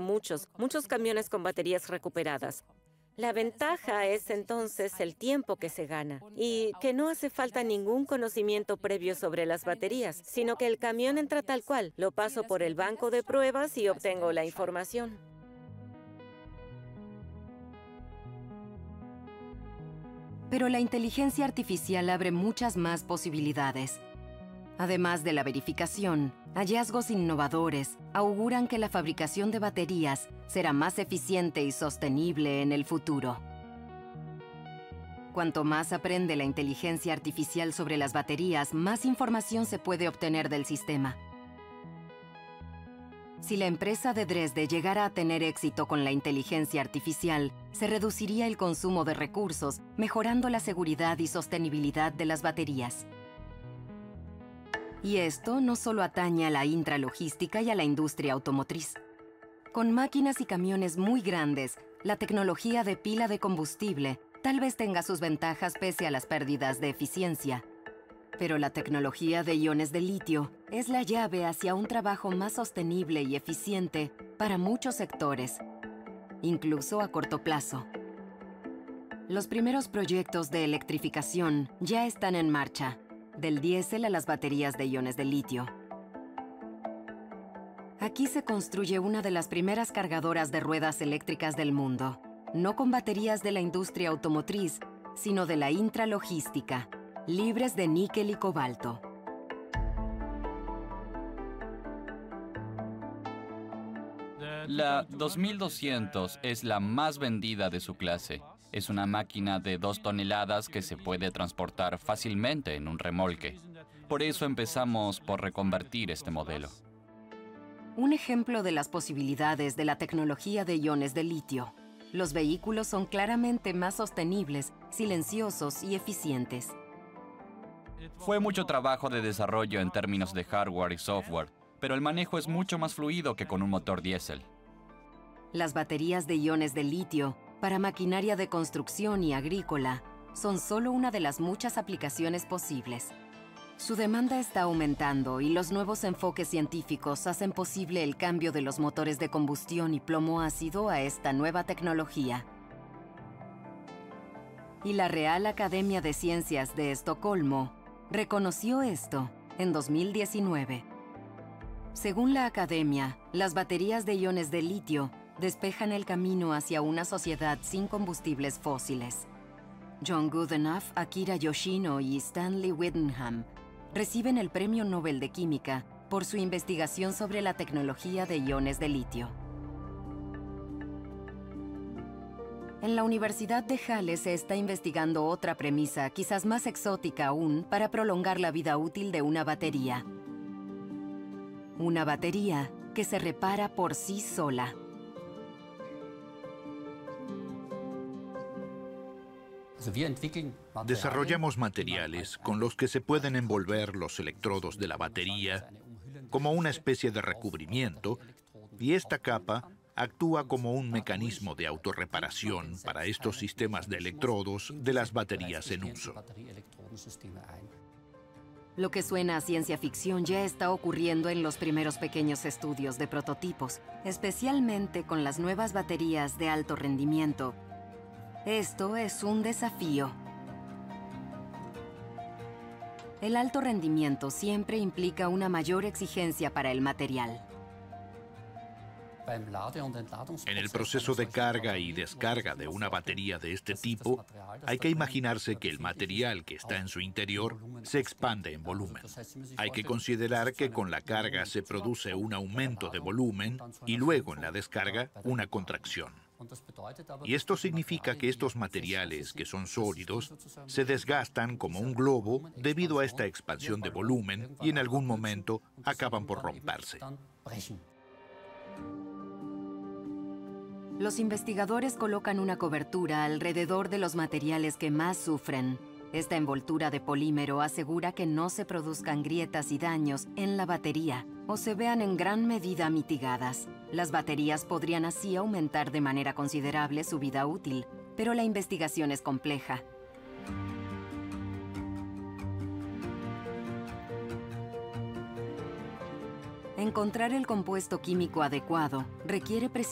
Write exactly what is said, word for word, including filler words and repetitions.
muchos, muchos camiones con baterías recuperadas. La ventaja es entonces el tiempo que se gana y que no hace falta ningún conocimiento previo sobre las baterías, sino que el camión entra tal cual. Lo paso por el banco de pruebas y obtengo la información. Pero la inteligencia artificial abre muchas más posibilidades. Además de la verificación, hallazgos innovadores auguran que la fabricación de baterías será más eficiente y sostenible en el futuro. Cuanto más aprende la inteligencia artificial sobre las baterías, más información se puede obtener del sistema. Si la empresa de Dresde llegara a tener éxito con la inteligencia artificial, se reduciría el consumo de recursos, mejorando la seguridad y sostenibilidad de las baterías. Y esto no solo atañe a la intralogística y a la industria automotriz. Con máquinas y camiones muy grandes, la tecnología de pila de combustible tal vez tenga sus ventajas pese a las pérdidas de eficiencia. Pero la tecnología de iones de litio es la llave hacia un trabajo más sostenible y eficiente para muchos sectores, incluso a corto plazo. Los primeros proyectos de electrificación ya están en marcha, del diésel a las baterías de iones de litio. Aquí se construye una de las primeras cargadoras de ruedas eléctricas del mundo, no con baterías de la industria automotriz, sino de la intralogística, libres de níquel y cobalto. La dos mil doscientos es la más vendida de su clase. Es una máquina de dos toneladas que se puede transportar fácilmente en un remolque. Por eso empezamos por reconvertir este modelo. Un ejemplo de las posibilidades de la tecnología de iones de litio. Los vehículos son claramente más sostenibles, silenciosos y eficientes. Fue mucho trabajo de desarrollo en términos de hardware y software, pero el manejo es mucho más fluido que con un motor diésel. Las baterías de iones de litio para maquinaria de construcción y agrícola son solo una de las muchas aplicaciones posibles. Su demanda está aumentando y los nuevos enfoques científicos hacen posible el cambio de los motores de combustión y plomo ácido a esta nueva tecnología. Y la Real Academia de Ciencias de Estocolmo reconoció esto en dos mil diecinueve. Según la academia, las baterías de iones de litio despejan el camino hacia una sociedad sin combustibles fósiles. John Goodenough, Akira Yoshino y Stanley Whittingham reciben el Premio Nobel de Química por su investigación sobre la tecnología de iones de litio. En la Universidad de Halle se está investigando otra premisa, quizás más exótica aún, para prolongar la vida útil de una batería. Una batería que se repara por sí sola. Desarrollamos materiales con los que se pueden envolver los electrodos de la batería como una especie de recubrimiento, y esta capa actúa como un mecanismo de autorreparación para estos sistemas de electrodos de las baterías en uso. Lo que suena a ciencia ficción ya está ocurriendo en los primeros pequeños estudios de prototipos, especialmente con las nuevas baterías de alto rendimiento. Esto es un desafío. El alto rendimiento siempre implica una mayor exigencia para el material. En el proceso de carga y descarga de una batería de este tipo, hay que imaginarse que el material que está en su interior se expande en volumen. Hay que considerar que con la carga se produce un aumento de volumen y luego en la descarga una contracción. Y esto significa que estos materiales, que son sólidos, se desgastan como un globo debido a esta expansión de volumen y en algún momento acaban por romperse. Los investigadores colocan una cobertura alrededor de los materiales que más sufren. Esta envoltura de polímero asegura que no se produzcan grietas y daños en la batería o se vean en gran medida mitigadas. Las baterías podrían así aumentar de manera considerable su vida útil, pero la investigación es compleja. Encontrar el compuesto químico adecuado requiere precisión.